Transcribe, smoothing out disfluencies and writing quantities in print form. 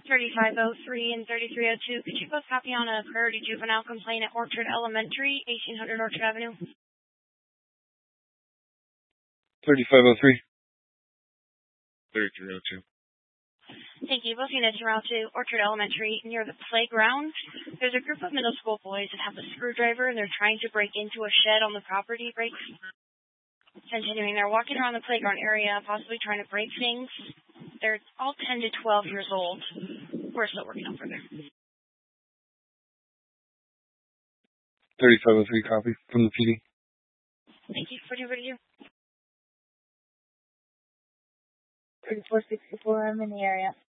3503 and 3302. Could you both copy on a priority juvenile complaint at Orchard Elementary, 1800 Orchard Avenue? 3503. 3302. Thank you. Both units are out to Orchard Elementary near the playground. There's a group of middle school boys that have a screwdriver, and they're trying to break into a shed on the property. Continuing, they're walking around the playground area, possibly trying to break things. They're all 10 to 12 years old. We're still working on further. 3503 copy from the PD. Thank you. 4232. 3464, I'm in the area.